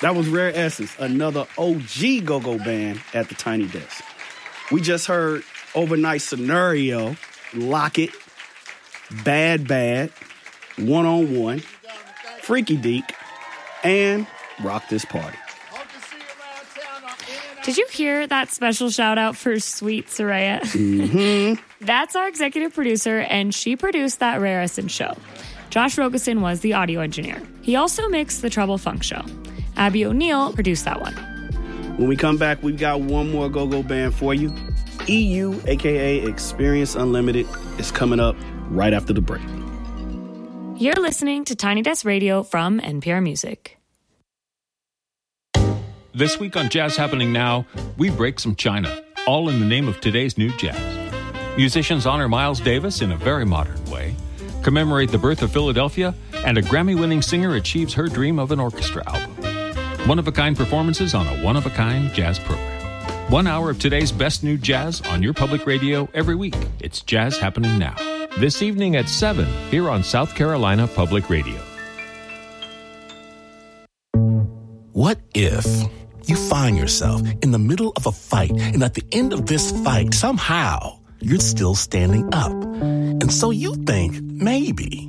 That was Rare Essence, another OG go-go band at the Tiny Desk. We just heard Overnight Scenario, Lock It, Bad Bad, One on One, Freaky Deek, and Rock This Party. Did you hear that special shout out for Sweet Soraya? Mm-hmm. That's our executive producer, and she produced that Rare Essence show. Josh Rogosin was the audio engineer. He also mixed the Trouble Funk show. Abby O'Neill produced that one. When we come back, we've got one more go-go band for you. EU, a.k.a. Experience Unlimited, is coming up right after the break. You're listening to Tiny Desk Radio from NPR Music. This week on Jazz Happening Now, we break some china, all in the name of today's new jazz. Musicians honor Miles Davis in a very modern way, commemorate the birth of Philadelphia, and a Grammy-winning singer achieves her dream of an orchestra album. One-of-a-kind performances on a one-of-a-kind jazz program. 1 hour of today's best new jazz on your public radio every week. It's Jazz Happening Now. This evening at 7 here on South Carolina Public Radio. What if you find yourself in the middle of a fight, and at the end of this fight, somehow, you're still standing up? And so you think, maybe,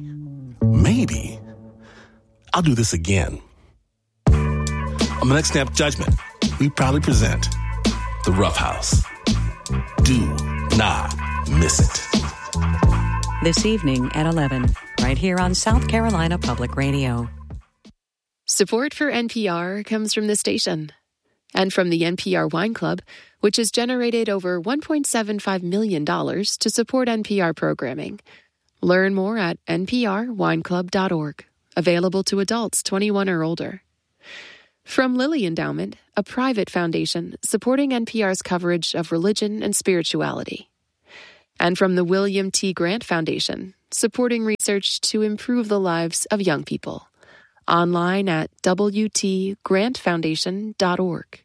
I'll do this again. On the next Snap Judgment, we proudly present The Rough House. Do not miss it. This evening at 11, right here on South Carolina Public Radio. Support for NPR comes from the station and from the NPR Wine Club, which has generated over $1.75 million to support NPR programming. Learn more at nprwineclub.org. Available to adults 21 or older. From Lilly Endowment, a private foundation supporting NPR's coverage of religion and spirituality. And from the William T. Grant Foundation, supporting research to improve the lives of young people. Online at wtgrantfoundation.org.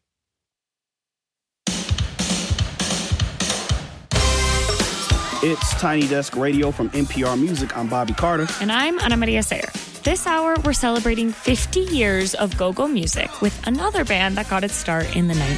It's Tiny Desk Radio from NPR Music. I'm Bobby Carter. And I'm Ana Maria Sayer. This hour, we're celebrating 50 years of go-go music with another band that got its start in the